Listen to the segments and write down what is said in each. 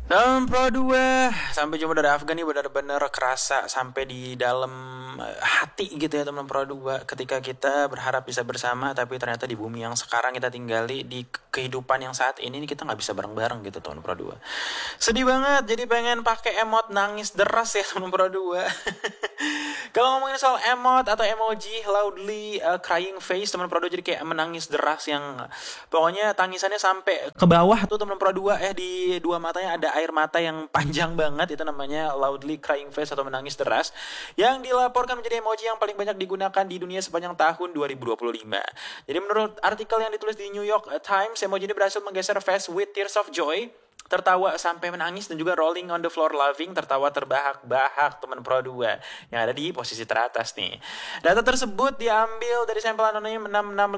Pro 2 sampai jumpa dari Afgan nih benar-benar kerasa sampai di dalam hati gitu ya teman Pro 2 ketika kita berharap bisa bersama tapi ternyata di bumi yang sekarang kita tinggali di kehidupan yang saat ini kita nggak bisa bareng-bareng gitu teman Pro 2. Sedih banget jadi pengen pakai emot nangis deras ya teman Pro 2. Kalau ngomongin soal emot atau emoji loudly crying face teman Pro 2 jadi kayak menangis deras yang pokoknya tangisannya sampai ke bawah tuh teman Pro 2 di dua matanya ada air mata yang panjang banget, itu namanya loudly crying face atau menangis deras, yang dilaporkan menjadi emoji yang paling banyak digunakan di dunia sepanjang tahun 2025. Jadi menurut artikel yang ditulis di New York Times, emoji ini berhasil menggeser face with tears of joy, tertawa sampai menangis, dan juga rolling on the floor laughing, tertawa terbahak-bahak teman Pro 2 yang ada di posisi teratas nih. Data tersebut diambil dari sampel anonim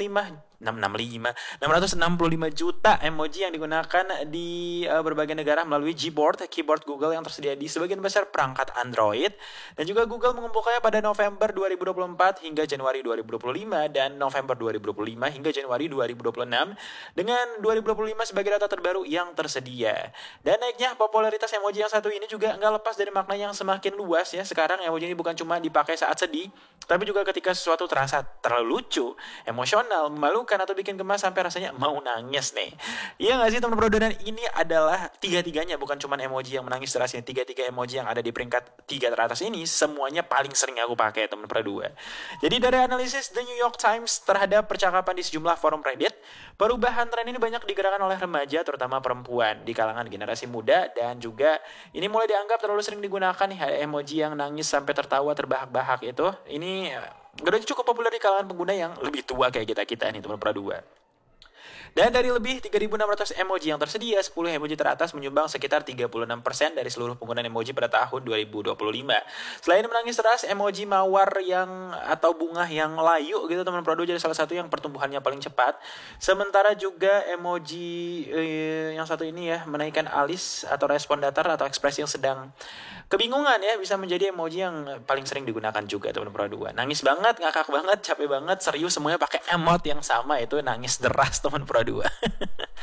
665 juta emoji yang digunakan di berbagai negara melalui Gboard, keyboard Google yang tersedia di sebagian besar perangkat Android, dan juga Google mengumpulkannya pada November 2024 hingga Januari 2025 dan November 2025 hingga Januari 2026 dengan 2025 sebagai data terbaru yang tersedia. Dan naiknya popularitas emoji yang satu ini juga nggak lepas dari makna yang semakin luas ya. Sekarang emoji ini bukan cuma dipakai saat sedih, tapi juga ketika sesuatu terasa terlalu lucu, emosional, memalukan, atau bikin gemas sampai rasanya mau nangis nih. Iya gak sih teman-teman? Dan ini adalah tiga-tiganya, bukan cuma emoji yang menangis deras ini. Tiga-tiga emoji yang ada di peringkat 3 teratas ini semuanya paling sering aku pakai teman-teman. Jadi dari analisis The New York Times terhadap percakapan di sejumlah forum Reddit, perubahan tren ini banyak digerakkan oleh remaja, terutama perempuan di kalangan generasi muda, dan juga ini mulai dianggap terlalu sering digunakan nih emoji yang nangis sampai tertawa terbahak-bahak itu. Ini udah cukup populer di kalangan pengguna yang lebih tua kayak kita-kita nih teman Pro 2. Dan dari lebih 3.600 emoji yang tersedia, 10 emoji teratas menyumbang sekitar 36% dari seluruh penggunaan emoji pada tahun 2025. Selain menangis deras, emoji mawar yang atau bunga yang layu gitu teman Pro 2 jadi salah satu yang pertumbuhannya paling cepat. Sementara juga emoji yang satu ini ya, menaikkan alis atau respon datar atau ekspresi yang sedang kebingungan ya, bisa menjadi emoji yang paling sering digunakan juga teman Pro 2. Nangis banget, ngakak banget, capek banget, serius, semuanya pakai emot yang sama, itu nangis deras teman Pro 2.